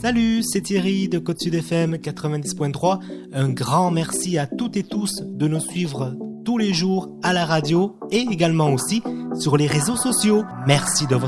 Salut, c'est Thierry de Côte Sud FM 90.3. Un grand merci à toutes et tous de nous suivre tous les jours à la radio et également aussi sur les réseaux sociaux. Merci de votre